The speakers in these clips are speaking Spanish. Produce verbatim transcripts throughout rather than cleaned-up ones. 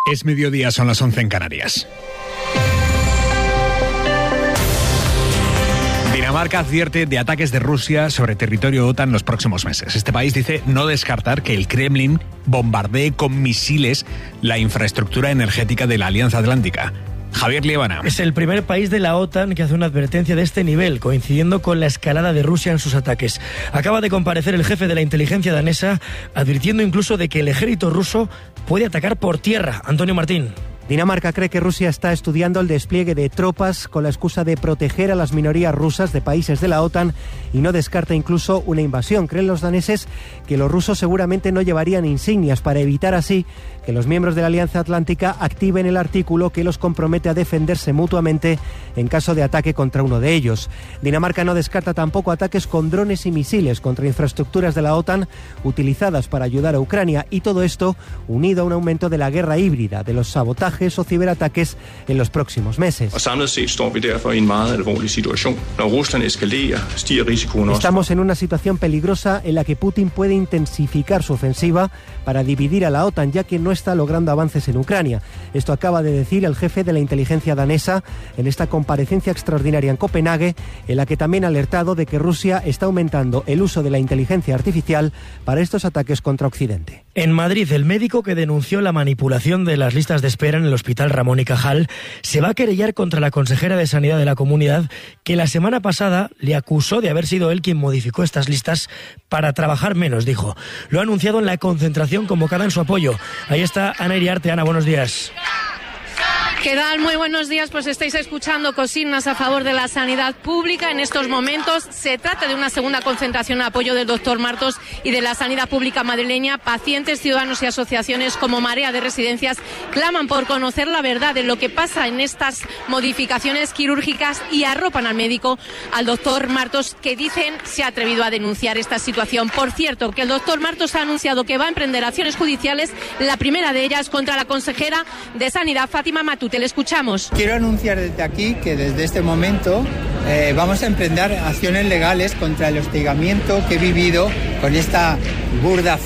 Es mediodía, son las once en Canarias. Dinamarca advierte de ataques de Rusia sobre territorio OTAN en los próximos meses. Este país dice no descartar que el Kremlin bombardee con misiles la infraestructura energética de la Alianza Atlántica. Javier Liébana. Es el primer país de la OTAN que hace una advertencia de este nivel, coincidiendo con la escalada de Rusia en sus ataques. Acaba de comparecer el jefe de la inteligencia danesa, advirtiendo incluso de que el ejército ruso puede atacar por tierra. Antonio Martín. Dinamarca cree que Rusia está estudiando el despliegue de tropas con la excusa de proteger a las minorías rusas de países de la OTAN y no descarta incluso una invasión. Creen los daneses que los rusos seguramente no llevarían insignias para evitar así que los miembros de la Alianza Atlántica activen el artículo que los compromete a defenderse mutuamente en caso de ataque contra uno de ellos. Dinamarca no descarta tampoco ataques con drones y misiles contra infraestructuras de la OTAN utilizadas para ayudar a Ucrania, y todo esto unido a un aumento de la guerra híbrida, de los sabotajes o ciberataques en los próximos meses. Estamos en una situación peligrosa en la que Putin puede intensificar su ofensiva para dividir a la OTAN, ya que no está logrando avances en Ucrania. Esto acaba de decir el jefe de la inteligencia danesa en esta comparecencia extraordinaria en Copenhague, en la que también ha alertado de que Rusia está aumentando el uso de la inteligencia artificial para estos ataques contra Occidente. En Madrid, el médico que denunció la manipulación de las listas de espera en el Hospital Ramón y Cajal se va a querellar contra la consejera de Sanidad de la comunidad, que la semana pasada le acusó de haber sido él quien modificó estas listas para trabajar menos, dijo. Lo ha anunciado en la concentración convocada en su apoyo. Ahí está Ana Iriarte. Ana, buenos días. ¿Qué tal? Muy buenos días. Pues estáis escuchando consignas a favor de la sanidad pública. En estos momentos se trata de una segunda concentración a apoyo del doctor Martos y de la sanidad pública madrileña. Pacientes, ciudadanos y asociaciones como Marea de Residencias claman por conocer la verdad de lo que pasa en estas modificaciones quirúrgicas y arropan al médico, al doctor Martos, que dicen se ha atrevido a denunciar esta situación. Por cierto, que el doctor Martos ha anunciado que va a emprender acciones judiciales, la primera de ellas contra la consejera de Sanidad, Fátima Matute. Le escuchamos. Quiero anunciar desde aquí que desde este momento eh, vamos a emprender acciones legales contra el hostigamiento que he vivido con esta burda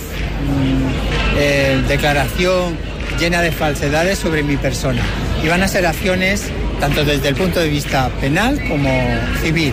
mm, eh, declaración llena de falsedades sobre mi persona. Y van a ser acciones tanto desde el punto de vista penal como civil.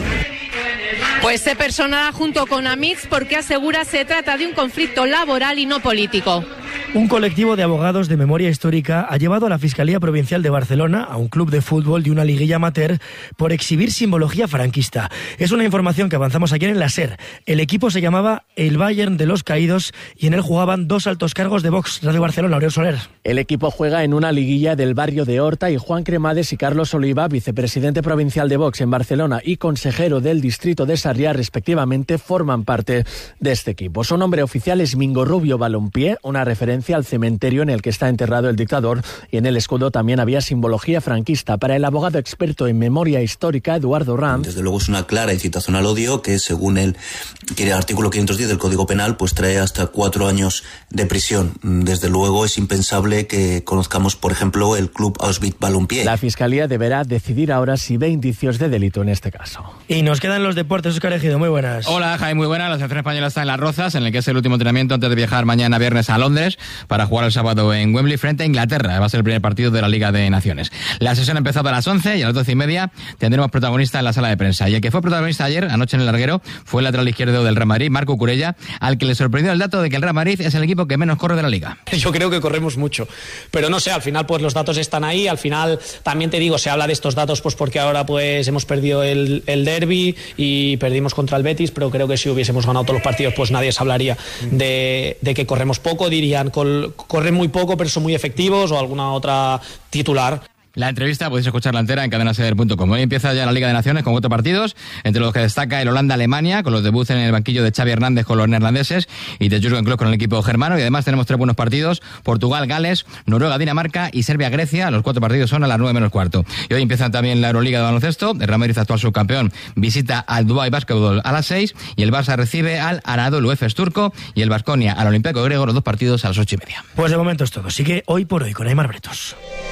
Pues se personará junto con Amix porque asegura se trata de un conflicto laboral y no político. Un colectivo de abogados de memoria histórica ha llevado a la Fiscalía Provincial de Barcelona a un club de fútbol y una liguilla amateur por exhibir simbología franquista. Es una información que avanzamos ayer en la SER. El equipo se llamaba el Bayern de los Caídos y en él jugaban dos altos cargos de Vox. Radio Barcelona, Oriol Soler. El equipo juega en una liguilla del barrio de Horta y Juan Cremades y Carlos Oliva, vicepresidente provincial de Vox en Barcelona y consejero del distrito de Sarriá, respectivamente, forman parte de este equipo. Su nombre oficial es Mingo Rubio Balompié, una referencia al cementerio en el que está enterrado el dictador, y en el escudo también había simbología franquista. Para el abogado experto en memoria histórica, Eduardo Ranz, desde luego es una clara incitación al odio que, según el, que el artículo quinientos diez del Código Penal, pues trae hasta cuatro años de prisión. Desde luego es impensable que conozcamos, por ejemplo, el club Auschwitz-Balompié. La Fiscalía deberá decidir ahora si ve indicios de delito en este caso. Y nos quedan los deportes. Óscar Ejido, muy buenas. Hola, Jaime, muy buenas. La selección española está en Las Rozas, en el que es el último entrenamiento antes de viajar mañana viernes a Londres para jugar el sábado en Wembley frente a Inglaterra. Va a ser el primer partido de la Liga de Naciones. La sesión ha empezado a las once y a las doce y media tendremos protagonista en la sala de prensa. Y el que fue protagonista ayer, anoche en el larguero, fue el lateral izquierdo del Real Madrid, Marco Curella, al que le sorprendió el dato de que el Real Madrid es el equipo que menos corre de la Liga. Yo creo que corremos mucho, pero no sé, al final pues los datos están ahí. Al final también te digo, se habla de estos datos pues porque ahora pues hemos perdido el, el derbi y perdimos contra el Betis, pero creo que si hubiésemos ganado todos los partidos pues nadie se hablaría de, de que corremos poco. Dirían, col, corren muy poco pero son muy efectivos, o alguna otra titular. La entrevista podéis escucharla entera en cadena ser punto com. Hoy empieza ya la Liga de Naciones con cuatro partidos, entre los que destaca el Holanda-Alemania, con los debuts en el banquillo de Xavi Hernández con los neerlandeses y de Jürgen Klopp con el equipo germano. Y además tenemos tres buenos partidos: Portugal-Gales, Noruega-Dinamarca y Serbia-Grecia. Los cuatro partidos son a las nueve menos cuarto. Y hoy empieza también la Euroliga de baloncesto. El Real Madrid, actual subcampeón, visita al Dubai Basketball a las seis y el Barça recibe al Anadolu Efes turco y el Baskonia al Olympiacos griego, los dos partidos a las ocho y media. Pues de momento es todo. Sigue Hoy por Hoy con Aimar Bretos.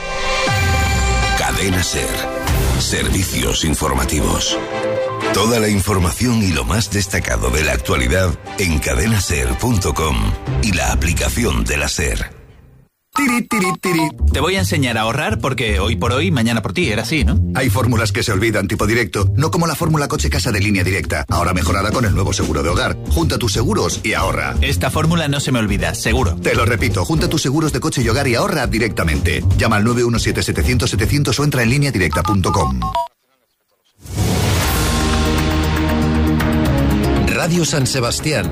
Cadena SER. Servicios informativos. Toda la información y lo más destacado de la actualidad en cadena ser punto com y la aplicación de la SER. Tiri, tiri, tiri. Te voy a enseñar a ahorrar porque hoy por hoy, mañana por ti, era así, ¿no? Hay fórmulas que se olvidan tipo directo, no como la fórmula coche-casa de Línea Directa, ahora mejorada con el nuevo seguro de hogar. Junta tus seguros y ahorra. Esta fórmula no se me olvida, seguro. Te lo repito, junta tus seguros de coche y hogar y ahorra directamente. Llama al nueve uno siete, setecientos, setecientos o entra en línea directa punto com. Radio San Sebastián.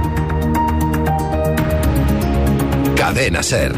Cadena SER.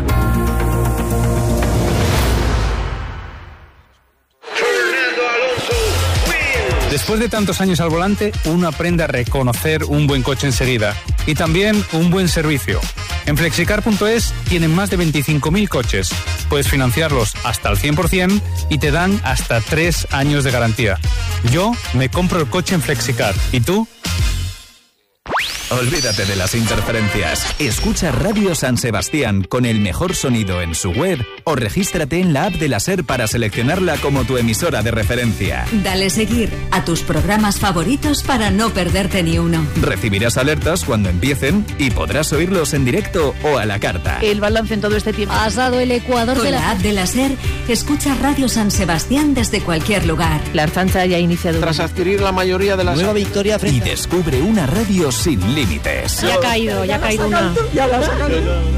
Después de tantos años al volante, uno aprende a reconocer un buen coche enseguida y también un buen servicio. En flexicar punto es tienen más de veinticinco mil coches. Puedes financiarlos hasta el cien por ciento y te dan hasta tres años de garantía. Yo me compro el coche en Flexicar. ¿Y tú? Olvídate de las interferencias. Escucha Radio San Sebastián con el mejor sonido en su web o regístrate en la app de la SER para seleccionarla como tu emisora de referencia. Dale seguir a tus programas favoritos para no perderte ni uno. Recibirás alertas cuando empiecen y podrás oírlos en directo o a la carta. El balance en todo este tiempo. Has dado el ecuador Con de la... la app de la SER, escucha Radio San Sebastián desde cualquier lugar. La Arfancha ya ha iniciado. Tras adquirir la mayoría de las... Nueva victoria frente... Y descubre una radio sin límites. Ya ha caído, ya ha caído una. Ya la has sacado.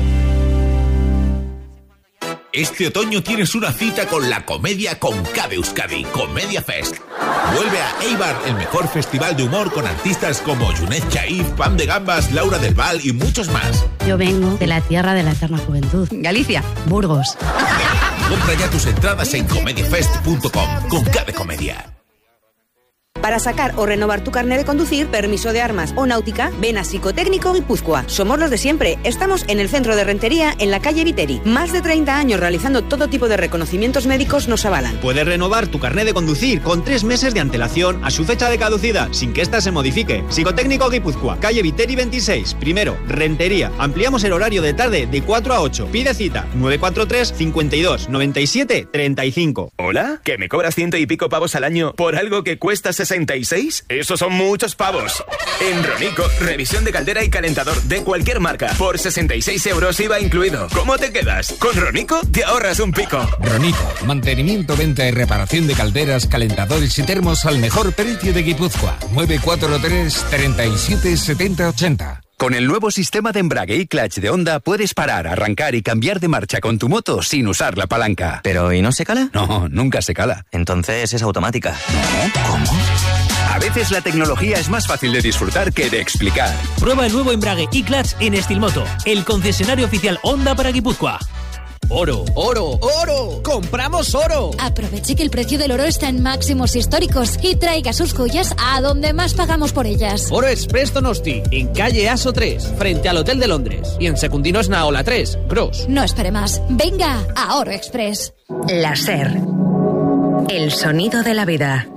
Este otoño tienes una cita con la comedia con K de Euskadi, Comedia Fest. Vuelve a Eibar, el mejor festival de humor con artistas como Junet Chaif, Pam de Gambas, Laura del Val y muchos más. Yo vengo de la tierra de la eterna juventud. Galicia, Burgos. Compra ya tus entradas en comedia fest punto com con K de Comedia. Para sacar o renovar tu carnet de conducir, permiso de armas o náutica, ven a Psicotécnico Guipúzcoa. Somos los de siempre. Estamos en el centro de Rentería, en la calle Viteri. Más de treinta años realizando todo tipo de reconocimientos médicos nos avalan. Puedes renovar tu carnet de conducir con tres meses de antelación a su fecha de caducidad, sin que ésta se modifique. Psicotécnico Guipúzcoa, calle Viteri veintiséis. Primero, Rentería. Ampliamos el horario de tarde de cuatro a ocho. Pide cita nueve cuatro tres, cincuenta y dos, noventa y siete, treinta y cinco. ¿Hola? ¿Que me cobras ciento y pico pavos al año por algo que cuesta sesenta y seis? Esos son muchos pavos. En Ronico, revisión de caldera y calentador de cualquier marca. Por sesenta y seis euros I V A incluido. ¿Cómo te quedas? Con Ronico te ahorras un pico. Ronico, mantenimiento, venta y reparación de calderas, calentadores y termos al mejor precio de Guipúzcoa. nueve cuatro tres, treinta y siete, setenta, ochenta. Con el nuevo sistema de embrague y clutch de Honda puedes parar, arrancar y cambiar de marcha con tu moto sin usar la palanca. ¿Pero y no se cala? No, nunca se cala. Entonces es automática. ¿No? ¿Cómo? A veces la tecnología es más fácil de disfrutar que de explicar. Prueba el nuevo embrague y clutch en Estilmoto, el concesionario oficial Honda para Guipúzcoa. Oro, oro, oro. ¡Compramos oro! Aproveche que el precio del oro está en máximos históricos y traiga sus joyas a donde más pagamos por ellas. Oro Express Donosti, en calle Aso tres, frente al Hotel de Londres. Y en Secundinos Naola tres, Gros. No espere más. Venga a Oro Express. La SER. El sonido de la vida.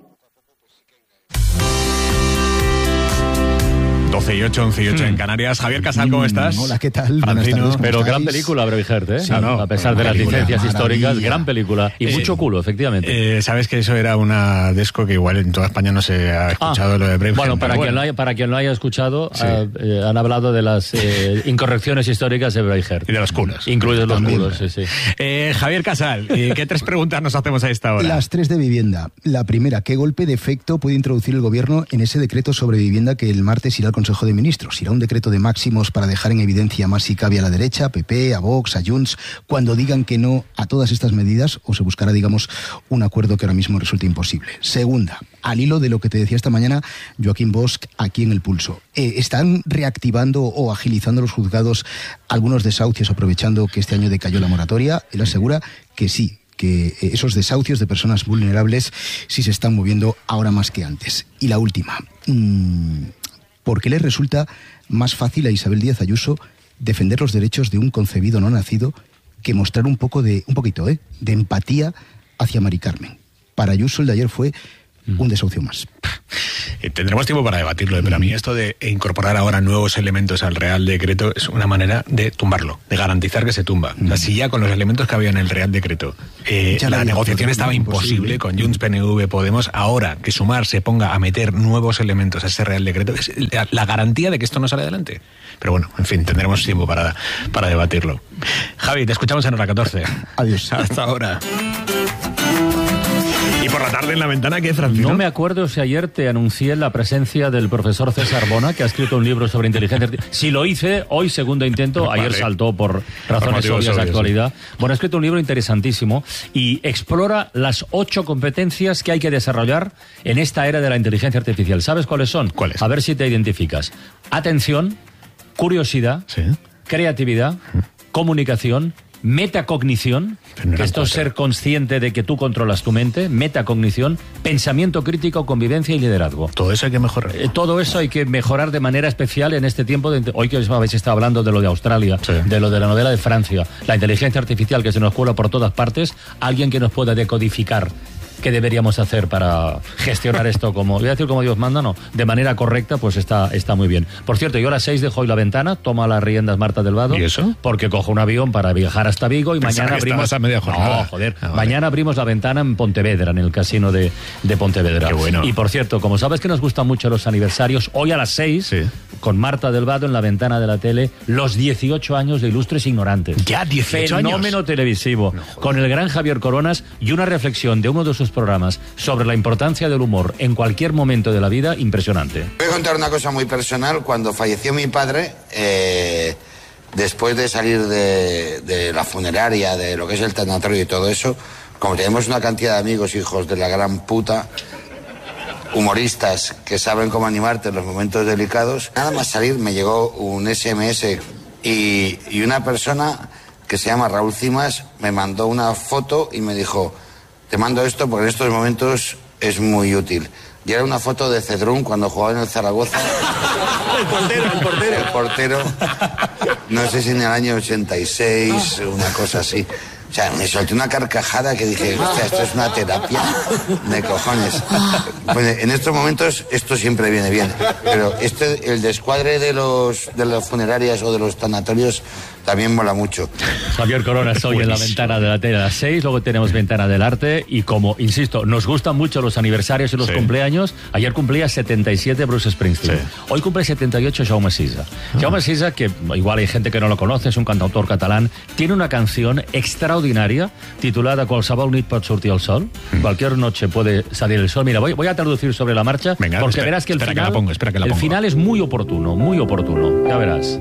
doce y ocho, once y ocho mm. en Canarias. Javier Casal, ¿cómo estás? Hola, ¿qué tal? Francino. Pero gran película, Braveheart, ¿eh? Sí, no, a pesar de las licencias maravilla. históricas, gran película. Y eh, mucho culo, efectivamente. Eh, Sabes que eso era una desco que igual en toda España no se ha escuchado, ah, lo de Braveheart. Bueno, para, bueno. Quien, lo haya, para quien lo haya escuchado, sí. uh, eh, han hablado de las eh, incorrecciones históricas de Braveheart. Y de los culos. Incluidos los También. culos, sí, sí. Eh, Javier Casal, ¿qué tres preguntas nos hacemos a esta hora? Las tres de vivienda. La primera, ¿qué golpe de efecto puede introducir el gobierno en ese decreto sobre vivienda que el martes irá al Consejo de Ministros? ¿Irá un decreto de máximos para dejar en evidencia más si cabe a la derecha, a P P, a Vox, a Junts, cuando digan que no a todas estas medidas, o se buscará, digamos, un acuerdo que ahora mismo resulta imposible? Segunda, al hilo de lo que te decía esta mañana Joaquín Bosch aquí en El Pulso, eh, ¿están reactivando o agilizando los juzgados algunos desahucios aprovechando que este año decayó la moratoria? Él asegura que sí, que esos desahucios de personas vulnerables sí se están moviendo ahora más que antes. Y la última, mmm, ¿por qué le resulta más fácil a Isabel Díaz Ayuso defender los derechos de un concebido no nacido que mostrar un poco de, un poquito, ¿eh? de empatía hacia Mari Carmen? Para Ayuso el de ayer fue un desahucio más. Eh, tendremos tiempo para debatirlo, pero a mí esto de incorporar ahora nuevos elementos al Real Decreto es una manera de tumbarlo, de garantizar que se tumba. Mm. O sea, si ya con los elementos que había en el Real Decreto eh, la, la negociación estaba imposible con Junts, P N V, Podemos, ahora que Sumar se ponga a meter nuevos elementos a ese Real Decreto es la, la garantía de que esto no sale adelante. Pero bueno, en fin, tendremos tiempo para, para debatirlo. Javi, te escuchamos en hora catorce. Adiós. Hasta ahora. ¿Y por la tarde en la ventana qué, Francisco? No me acuerdo si ayer te anuncié la presencia del profesor César Bona, que ha escrito un libro sobre inteligencia artificial. Si lo hice, hoy segundo intento, vale. Ayer saltó por razones por obvias de actualidad. Sí. Bueno, ha escrito un libro interesantísimo y explora las ocho competencias que hay que desarrollar en esta era de la inteligencia artificial. ¿Sabes cuáles son? ¿Cuáles? A ver si te identificas. Atención, curiosidad, sí. creatividad, comunicación, metacognición, no que esto es ser consciente de que tú controlas tu mente, metacognición, pensamiento crítico, convivencia y liderazgo. Todo eso hay que mejorar. Eh, todo eso hay que mejorar de manera especial en este tiempo. De, hoy que os habéis estado hablando de lo de Australia, sí. de lo de la novela de Francia, la inteligencia artificial que se nos cuela por todas partes, alguien que nos pueda decodificar qué deberíamos hacer para gestionar esto como, voy a decir como Dios manda, no, de manera correcta, pues está, está muy bien. Por cierto, yo a las seis dejo hoy la ventana, toma las riendas Marta del Vado. ¿Y eso? Porque cojo un avión para viajar hasta Vigo y Pensaba mañana que abrimos... a media jornada. No, joder. Ah, vale. Mañana abrimos la ventana en Pontevedra, en el casino de, de Pontevedra. Qué bueno. Y por cierto, como sabes que nos gustan mucho los aniversarios, hoy a las seis, sí. con Marta del Vado en la ventana de la tele, los dieciocho años de Ilustres Ignorantes. Ya, dieciocho años. Fenómeno televisivo. No, con el gran Javier Coronas y una reflexión de uno de sus programas sobre la importancia del humor en cualquier momento de la vida, impresionante. Voy a contar una cosa muy personal. Cuando falleció mi padre, eh, después de salir de, de la funeraria, de lo que es el tanatorio y todo eso, como tenemos una cantidad de amigos, hijos de la gran puta, humoristas que saben cómo animarte en los momentos delicados, nada más salir me llegó un ese eme ese y, y una persona que se llama Raúl Cimas me mandó una foto y me dijo: te mando esto porque en estos momentos es muy útil. Y era una foto de Cedrún cuando jugaba en el Zaragoza. El portero, el portero. El portero, no sé si en el año ochenta y seis, una cosa así. O sea, me solté una carcajada que dije, hostia, esto es una terapia de cojones. Pues en estos momentos esto siempre viene bien, pero este, el descuadre de los de las funerarias o de los tanatorios también mola mucho. Javier Coronas hoy en la ventana de la tele a las seis, luego tenemos ventana del arte y como, insisto, nos gustan mucho los aniversarios y los sí. cumpleaños, ayer cumplía setenta y siete Bruce Springsteen, sí. hoy cumple setenta y ocho Jaume Sisa. Ah. Jaume Sisa, que igual hay gente que no lo conoce, es un cantautor catalán, tiene una canción extraordinaria titulada Qualsevol nit pot sortir el sol, mm. cualquier noche puede salir el sol. Mira, voy, voy a traducir sobre la marcha. Venga, porque espera, verás que el final, que la pongo, espera que la el pongo. final es muy oportuno, muy oportuno, ya verás.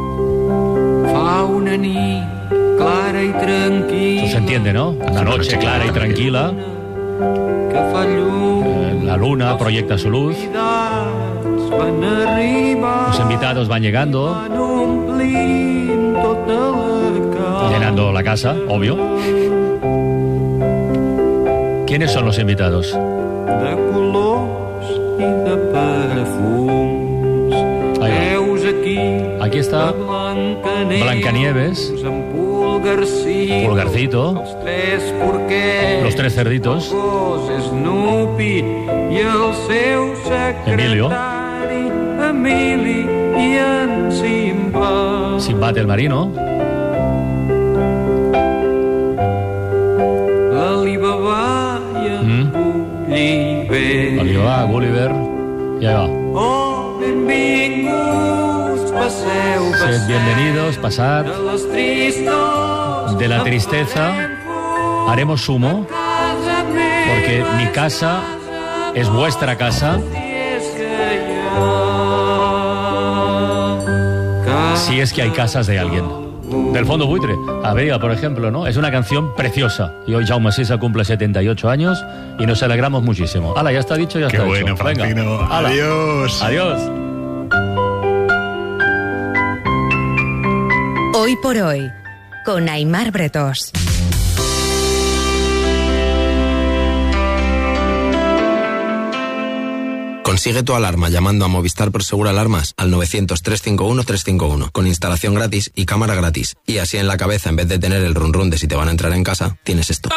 Fa una nit clara y tranquila. Eso se entiende, ¿no? Una noche clara y tranquila. Eh, la luna proyecta su luz. Los invitados van llegando. Llenando la casa, obvio. ¿Quiénes son los invitados? De colors i de perfums. Ahí va. Aquí está Blancanieves, Pulgarcito, los tres cerditos, Emilio, Sinbad el marino, mm. Alibaba, Gulliver, y ahí va. Sed bienvenidos, pasad. De la tristeza haremos sumo, porque mi casa es vuestra casa. Si es que hay casas de alguien. Del Fondo Buitre, Averia, por ejemplo, ¿no? Es una canción preciosa. Y hoy Jaume Sisa cumple setenta y ocho años y nos alegramos muchísimo. Hala, ya está dicho, ya Qué está bueno, hecho. Francino. Venga. Hala. Adiós. Adiós. Hoy por hoy, con Aimar Bretós. Consigue tu alarma llamando a Movistar Prosegur Alarmas al novecientos, trescientos cincuenta y uno, trescientos cincuenta y uno, con instalación gratis y cámara gratis. Y así en la cabeza, en vez de tener el run run de si te van a entrar en casa, tienes esto.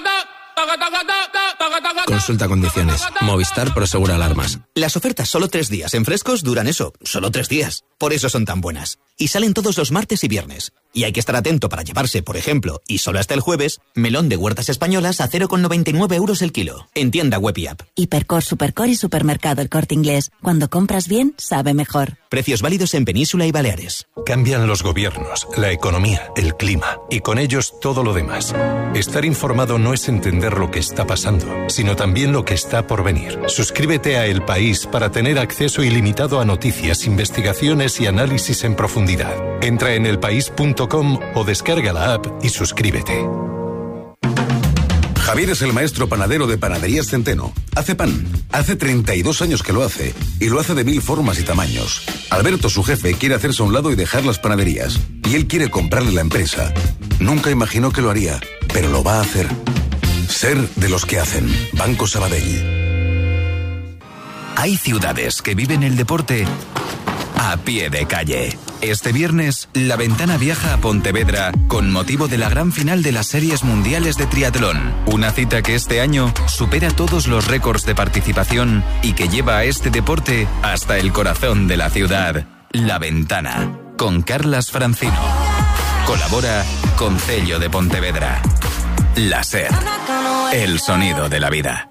Consulta condiciones. Movistar Prosegur Alarmas. Las ofertas solo tres días en Frescos duran eso, solo tres días. Por eso son tan buenas. Y salen todos los martes y viernes. Y hay que estar atento para llevarse, por ejemplo, y solo hasta el jueves, melón de Huertas Españolas a cero coma noventa y nueve euros el kilo. En tienda web y app. Hipercor, Supercor y Supermercado El Corte Inglés. Cuando compras bien, sabe mejor. Precios válidos en Península y Baleares. Cambian los gobiernos, la economía, el clima y con ellos todo lo demás. Estar informado no es entender lo que está pasando, sino también lo que está por venir. Suscríbete a El País para tener acceso ilimitado a noticias, investigaciones y análisis en profundidad. Entra en elpaís punto com o descarga la app y suscríbete. Javier es el maestro panadero de Panaderías Centeno. Hace pan. Hace treinta y dos años que lo hace. Y lo hace de mil formas y tamaños. Alberto, su jefe, quiere hacerse a un lado y dejar las panaderías. Y él quiere comprarle la empresa. Nunca imaginó que lo haría, pero lo va a hacer. Ser de los que hacen. Banco Sabadell. Hay ciudades que viven el deporte a pie de calle. Este viernes, La Ventana viaja a Pontevedra con motivo de la gran final de las Series Mundiales de Triatlón. Una cita que este año supera todos los récords de participación y que lleva a este deporte hasta el corazón de la ciudad. La Ventana, con Carlas Francino. Colabora con Cello de Pontevedra. La SER, el sonido de la vida.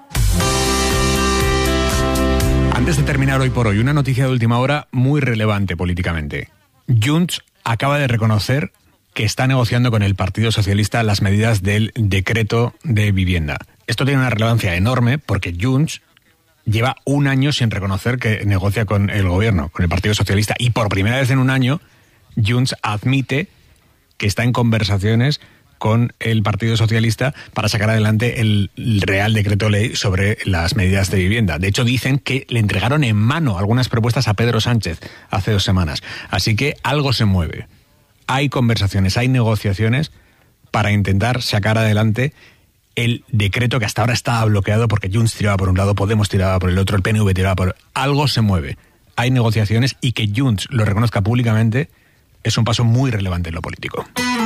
Antes de terminar hoy por hoy, una noticia de última hora muy relevante políticamente. Junts acaba de reconocer que está negociando con el Partido Socialista las medidas del decreto de vivienda. Esto tiene una relevancia enorme porque Junts lleva un año sin reconocer que negocia con el gobierno, con el Partido Socialista, y por primera vez en un año Junts admite que está en conversaciones con el Partido Socialista para sacar adelante el Real Decreto Ley sobre las medidas de vivienda. De hecho, dicen que le entregaron en mano algunas propuestas a Pedro Sánchez hace dos semanas. Así que algo se mueve. Hay conversaciones, hay negociaciones para intentar sacar adelante el decreto que hasta ahora estaba bloqueado porque Junts tiraba por un lado, Podemos tiraba por el otro, el P N V tiraba por... Algo se mueve. Hay negociaciones y que Junts lo reconozca públicamente es un paso muy relevante en lo político.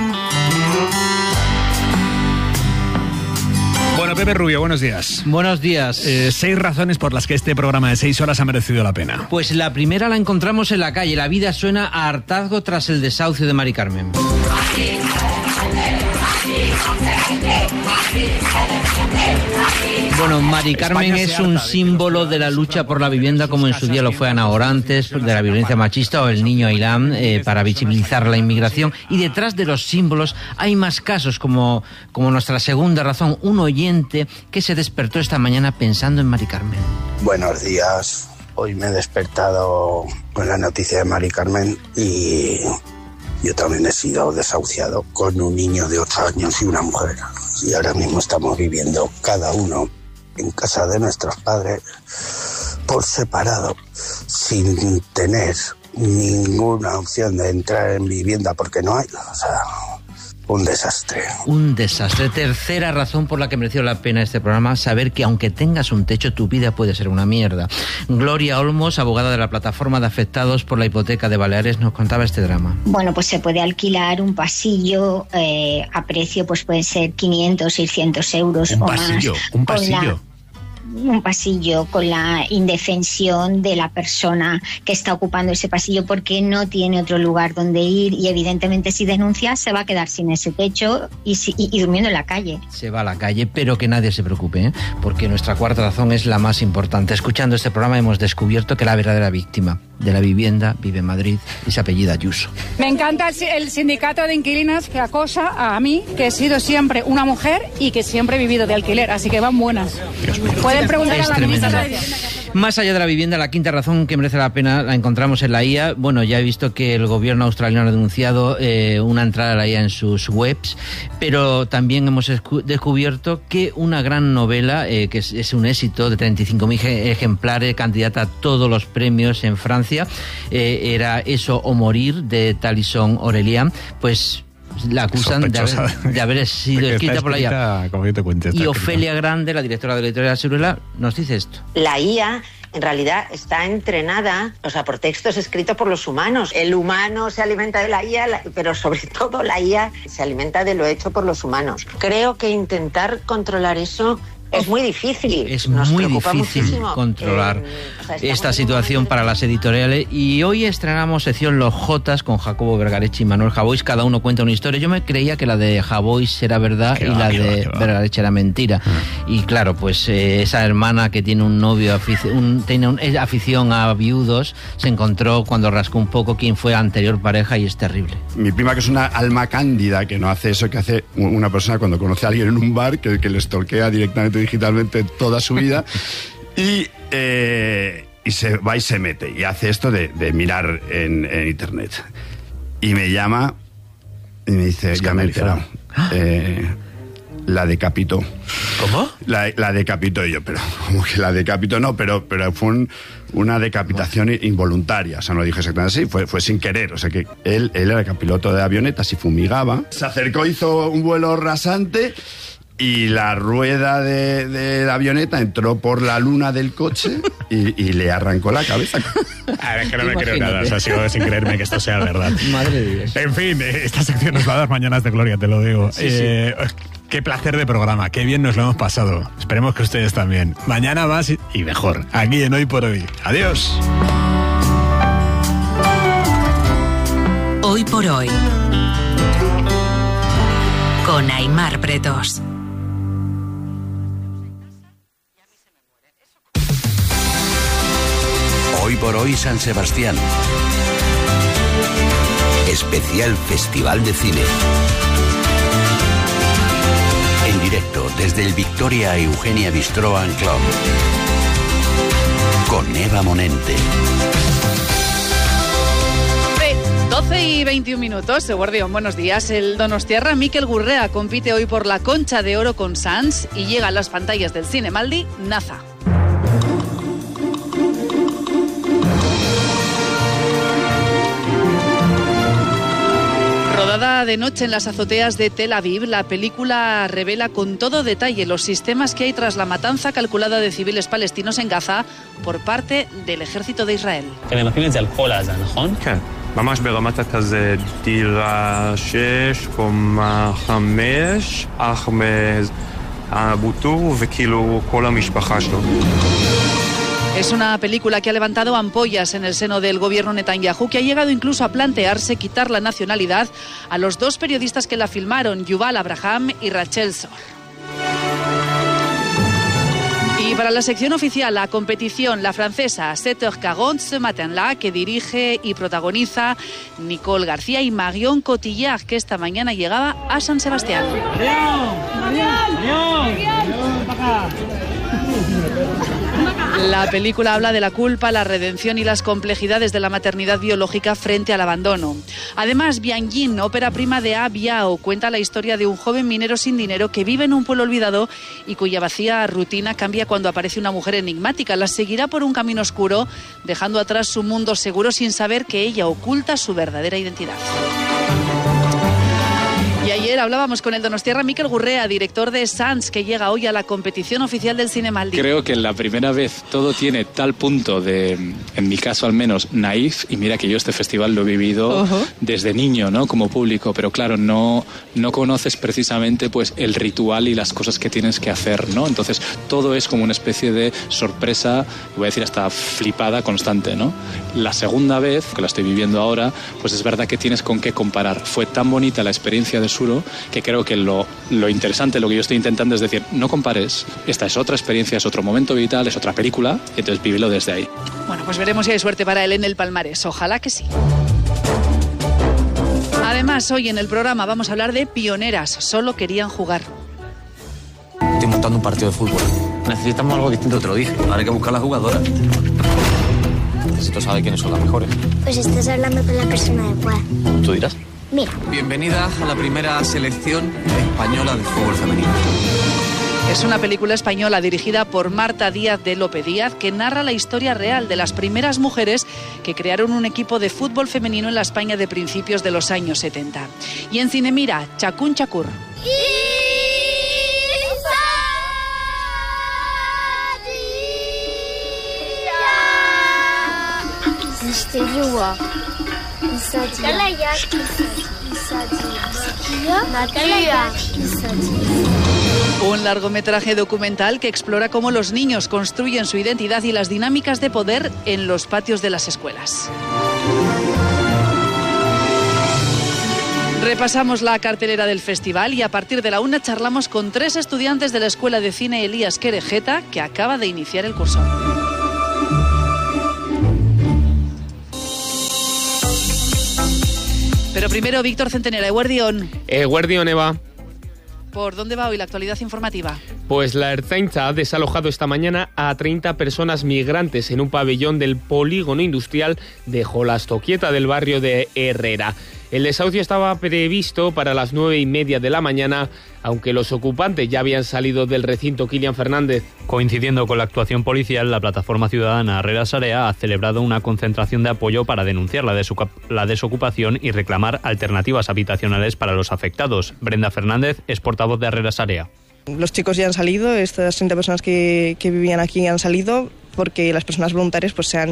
Bueno, Pepe Rubio, buenos días. Buenos días. Eh, seis razones por las que este programa de seis horas ha merecido la pena. Pues la primera la encontramos en la calle. La vida suena a hartazgo tras el desahucio de Mari Carmen. Bueno, Mari Carmen es un símbolo de la lucha por la vivienda, como en su día lo fue Ana Orantes, de la violencia machista, o el niño Ailán, eh, para visibilizar la inmigración. Y detrás de los símbolos hay más casos, como, como nuestra segunda razón, un oyente que se despertó esta mañana pensando en Mari Carmen. Buenos días. Hoy me he despertado con la noticia de Mari Carmen y yo también he sido desahuciado con un niño de ocho años y una mujer. Y ahora mismo estamos viviendo cada uno en casa de nuestros padres por separado, sin tener ninguna opción de entrar en vivienda porque no hay. O sea, un desastre. Un desastre. Tercera razón por la que mereció la pena este programa, saber que aunque tengas un techo, tu vida puede ser una mierda. Gloria Olmos, abogada de la plataforma de afectados por la hipoteca de Baleares, nos contaba este drama. Bueno, pues se puede alquilar un pasillo eh, a precio, pues puede ser quinientos, seiscientos euros un o pasillo, más. Un pasillo, un pasillo. Un pasillo con la indefensión de la persona que está ocupando ese pasillo porque no tiene otro lugar donde ir y evidentemente si denuncia se va a quedar sin ese techo y, si, y, y durmiendo en la calle. Se va a la calle, pero que nadie se preocupe, ¿eh? Porque nuestra cuarta razón es la más importante. Escuchando este programa hemos descubierto que la verdadera víctima de la vivienda vive en Madrid y se apellida Ayuso. Me encanta el, el sindicato de inquilinas que acosa a mí, que he sido siempre una mujer y que siempre he vivido de alquiler, así que van buenas. Pueden preguntar es a la ministra. Más allá de la vivienda, la quinta razón que merece la pena la encontramos en la I A. Bueno, ya he visto que el gobierno australiano ha denunciado eh, una entrada a la I A en sus webs, pero también hemos descubierto que una gran novela, eh, que es, es un éxito de treinta y cinco mil ejemplares, candidata a todos los premios en Francia, eh, era Eso o morir, de Talison Aurelian, pues la acusan de haber, de haber sido escrita por la I A. Como yo te cuente, y Ofelia Grande, la directora de la editorial Ciruela, nos dice esto. La I A en realidad está entrenada, o sea, por textos escritos por los humanos. El humano se alimenta de la I A, pero sobre todo la I A se alimenta de lo hecho por los humanos. Creo que intentar controlar eso Es muy difícil. Es Nos muy preocupa difícil muchísimo. controlar Eh, o sea, estamos esta en un situación para las editoriales. Y hoy estrenamos sección Los Jotas con Jacobo Vergareche y Manuel Javois. Cada uno cuenta una historia. Yo me creía que la de Javois era verdad Qué y va, la qué de va, qué va. Vergareche era mentira. Y claro, pues eh, esa hermana que tiene un novio, afici- un, tiene un- es afición a viudos, se encontró cuando rascó un poco quién fue la anterior pareja y es terrible. Mi prima, que es una alma cándida, que no hace eso que hace una persona cuando conoce a alguien en un bar, que, que le stalkea directamente digitalmente toda su vida, y, eh, y se va y se mete, y hace esto de, de mirar en, en internet. Y me llama y me dice, ya me he enterado. Eh, la decapitó. ¿Cómo? La, la decapitó. Y yo, pero como que la decapitó, no, pero, pero fue un- una decapitación involuntaria. O sea, no lo dije exactamente así, fue, fue sin querer. O sea, que él, él era piloto de avionetas y fumigaba. Se acercó, hizo un vuelo rasante y la rueda de, de la avioneta entró por la luna del coche y, y le arrancó la cabeza. A ver, que no me creo nada. O sea, sigo sin creerme que esto sea verdad. Madre de Dios. En fin, eh, esta sección nos va a dar mañanas de gloria, te lo digo. Sí, sí. Eh, Qué placer de programa, qué bien nos lo hemos pasado. Esperemos que ustedes también. Mañana más y y mejor, aquí en Hoy por Hoy. Adiós. Hoy por hoy. Con Aimar Pretos. Hoy por hoy San Sebastián. Especial Festival de Cine. En directo desde el Victoria Eugenia Bistro and Club. Con Eva Monente. doce y veintiún minutos, Eguardión, buenos días. El donostiarra Mikel Gurrea compite hoy por la Concha de Oro con Sans y llega a las pantallas del Cinemaldi Naza. Rodada de noche en las azoteas de Tel Aviv, la película revela con todo detalle los sistemas que hay tras la matanza calculada de civiles palestinos en Gaza por parte del ejército de Israel. אתם מכירים את זה על כל עזה, נכון? כן, ממש ברמת הכזה דירה שש, קומה חמש, אחמד אבו-טור וכאילו כל המשפחה שלו. Es una película que ha levantado ampollas en el seno del gobierno Netanyahu, que ha llegado incluso a plantearse quitar la nacionalidad a los dos periodistas que la filmaron, Yuval Abraham y Rachel Sor. Y para la sección oficial, la competición, la francesa sept heures quarante ce matin-là, que dirige y protagoniza Nicole García y Marion Cotillard, que esta mañana llegaba a San Sebastián. La película habla de la culpa, la redención y las complejidades de la maternidad biológica frente al abandono. Además, Bianjin, ópera prima de A Biao, cuenta la historia de un joven minero sin dinero que vive en un pueblo olvidado y cuya vacía rutina cambia cuando aparece una mujer enigmática. La seguirá por un camino oscuro, dejando atrás su mundo seguro sin saber que ella oculta su verdadera identidad. Y ayer hablábamos con el donostiarra Mikel Gurrea, director de Sans, que llega hoy a la competición oficial del Cinemaldi. Creo que la primera vez todo tiene tal punto de, en mi caso al menos, naif, y mira que yo este festival lo he vivido Uh-huh. desde niño, ¿no? Como público, pero claro, no, no conoces precisamente pues el ritual y las cosas que tienes que hacer, ¿no? Entonces todo es como una especie de sorpresa, voy a decir hasta flipada constante, ¿no? La segunda vez, que la estoy viviendo ahora, pues es verdad que tienes con qué comparar. Fue tan bonita la experiencia de Suro que creo que lo, lo interesante, lo que yo estoy intentando es decir, no compares, esta es otra experiencia, es otro momento vital, es otra película, entonces vívelo desde ahí. Bueno, pues veremos si hay suerte para él en el palmarés. Ojalá que sí. Además, hoy en el programa vamos a hablar de pioneras. Solo querían jugar. Estoy montando un partido de fútbol. Necesitamos algo distinto, te lo dije. Ahora hay que buscar las jugadoras. Necesito saber quiénes son las mejores. Pues estás hablando con la persona adecuada. ¿Tú dirás? Mira. Bienvenida a la primera selección española de fútbol femenino. Es una película española dirigida por Marta Díaz de Lope Díaz que narra la historia real de las primeras mujeres que crearon un equipo de fútbol femenino en la España de principios de los años setenta. Y en Cinemira, Chacún Chacur. Natalia. Un largometraje documental que explora cómo los niños construyen su identidad y las dinámicas de poder en los patios de las escuelas. Repasamos la cartelera del festival y a partir de la una charlamos con tres estudiantes de la Escuela de Cine Elías Querejeta, que acaba de iniciar el curso. Pero primero, Víctor Centenera, Eguerdión. Eguerdión, Eva. ¿Por dónde va hoy la actualidad informativa? Pues la Ertzaintza ha desalojado esta mañana a treinta personas migrantes en un pabellón del polígono industrial de Jolastoquieta, del barrio de Herrera. El desahucio estaba previsto para las nueve y media de la mañana, aunque los ocupantes ya habían salido del recinto. Kilian Fernández. Coincidiendo con la actuación policial, la plataforma ciudadana Herrera Sarea ha celebrado una concentración de apoyo para denunciar la, desocup- la desocupación y reclamar alternativas habitacionales para los afectados. Brenda Fernández es portavoz de Herrera Sarea. Los chicos ya han salido, estas treinta personas que, que vivían aquí han salido porque las personas voluntarias pues se han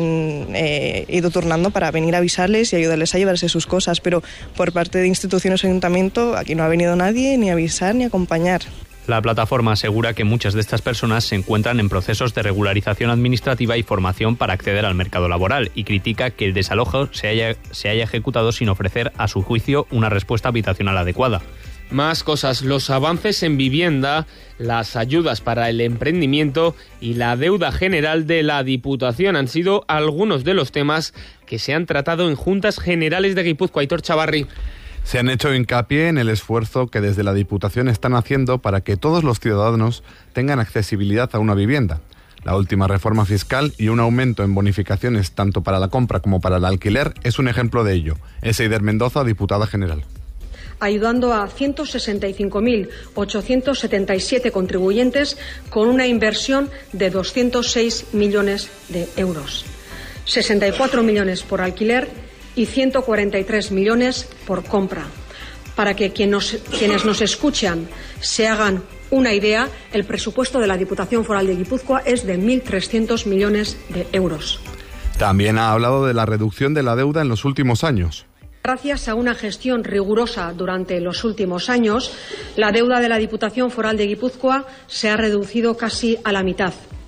eh, ido turnando para venir a avisarles y ayudarles a llevarse sus cosas, pero por parte de instituciones o ayuntamiento aquí no ha venido nadie ni a avisar ni a acompañar. La plataforma asegura que muchas de estas personas se encuentran en procesos de regularización administrativa y formación para acceder al mercado laboral y critica que el desalojo se haya, se haya ejecutado sin ofrecer, a su juicio, una respuesta habitacional adecuada. Más cosas, los avances en vivienda, las ayudas para el emprendimiento y la deuda general de la Diputación han sido algunos de los temas que se han tratado en Juntas Generales de Guipúzcoa. Aitor Chavarri. Se han hecho hincapié en el esfuerzo que desde la Diputación están haciendo para que todos los ciudadanos tengan accesibilidad a una vivienda. La última reforma fiscal y un aumento en bonificaciones tanto para la compra como para el alquiler es un ejemplo de ello. Es Eider Mendoza, diputada general. Ayudando a ciento sesenta y cinco mil ochocientos setenta y siete contribuyentes con una inversión de doscientos seis millones de euros. sesenta y cuatro millones por alquiler y ciento cuarenta y tres millones por compra. Para que quien nos, quienes nos escuchan se hagan una idea, el presupuesto de la Diputación Foral de Guipúzcoa es de mil trescientos millones de euros. También ha hablado de la reducción de la deuda en los últimos años. Gracias a una gestión rigurosa durante los últimos años, la deuda de la Diputación Foral de Guipúzcoa se ha reducido casi a la mitad.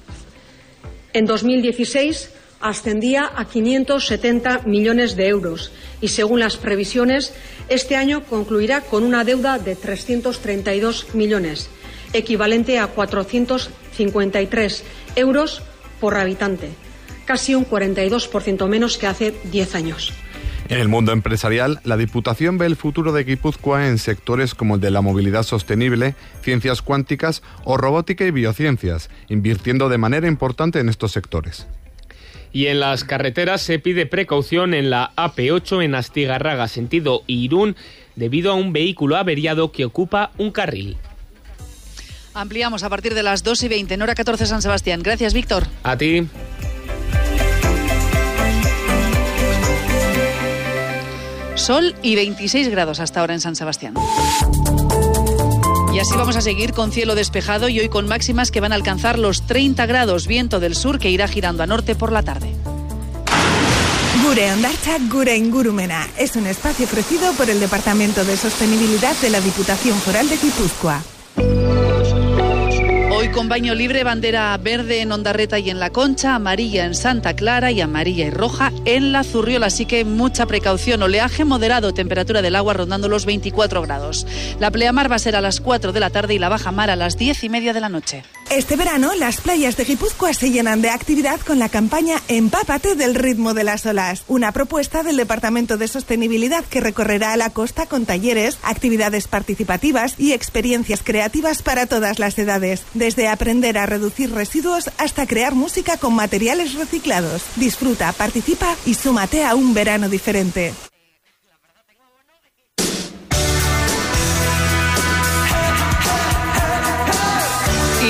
En dos mil dieciséis ascendía a quinientos setenta millones de euros y, según las previsiones, este año concluirá con una deuda de trescientos treinta y dos millones, equivalente a cuatrocientos cincuenta y tres euros por habitante, casi un cuarenta y dos por ciento menos que hace diez años. En el mundo empresarial, la Diputación ve el futuro de Guipúzcoa en sectores como el de la movilidad sostenible, ciencias cuánticas o robótica y biociencias, invirtiendo de manera importante en estos sectores. Y en las carreteras se pide precaución en la A P ocho en Astigarraga, sentido Irún, debido a un vehículo averiado que ocupa un carril. Ampliamos a partir de las dos y veinte en hora catorce San Sebastián. Gracias, Víctor. A ti. Sol y veintiséis grados hasta ahora en San Sebastián. Y así vamos a seguir con cielo despejado y hoy con máximas que van a alcanzar los treinta grados, viento del sur que irá girando a norte por la tarde. Gure Ondartza, Gure Ingurumena es un espacio ofrecido por el Departamento de Sostenibilidad de la Diputación Foral de Guipúzcoa. Hoy con baño libre, bandera verde en Ondarreta y en La Concha, amarilla en Santa Clara y amarilla y roja en La Zurriola. Así que mucha precaución. Oleaje moderado, temperatura del agua rondando los veinticuatro grados. La pleamar va a ser a las cuatro de la tarde y la baja mar a las diez y media de la noche. Este verano, las playas de Guipúzcoa se llenan de actividad con la campaña Empápate del ritmo de las olas. Una propuesta del Departamento de Sostenibilidad que recorrerá a la costa con talleres, actividades participativas y experiencias creativas para todas las edades. Desde aprender a reducir residuos hasta crear música con materiales reciclados. Disfruta, participa y súmate a un verano diferente.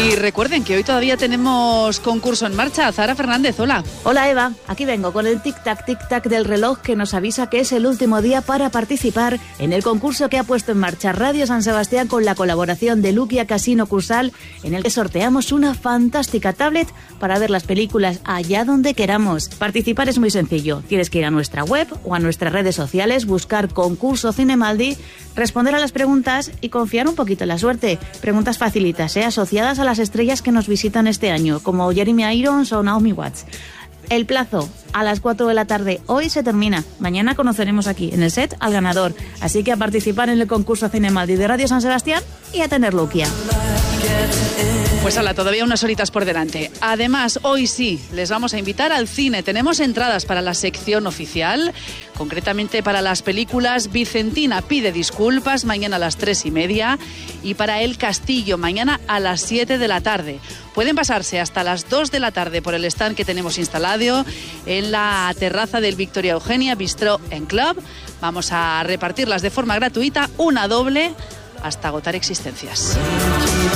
Y recuerden que hoy todavía tenemos concurso en marcha. Zara Fernández, hola. Hola Eva, aquí vengo con el tic-tac, tic-tac del reloj que nos avisa que es el último día para participar en el concurso que ha puesto en marcha Radio San Sebastián con la colaboración de Luquia Casino Cursal, en el que sorteamos una fantástica tablet para ver las películas allá donde queramos. Participar es muy sencillo. Tienes que ir a nuestra web o a nuestras redes sociales, buscar concurso Cinemaldi, responder a las preguntas y confiar un poquito en la suerte. Preguntas facilitas, ¿eh? asociadas a las estrellas que nos visitan este año, como Jeremy Irons o Naomi Watts. El plazo, a las cuatro de la tarde, hoy se termina. Mañana conoceremos aquí, en el set, al ganador. Así que a participar en el concurso Cinemaldi de Radio San Sebastián y a tener Luquia. Pues hala, todavía unas horitas por delante. Además, hoy sí, les vamos a invitar al cine. Tenemos entradas para la sección oficial, concretamente para las películas Vicentina pide disculpas, mañana a las tres y media, y para El Castillo, mañana a las siete de la tarde. Pueden pasarse hasta las dos de la tarde por el stand que tenemos instalado en la terraza del Victoria Eugenia Bistro en Club. Vamos a repartirlas de forma gratuita, una doble, hasta agotar existencias.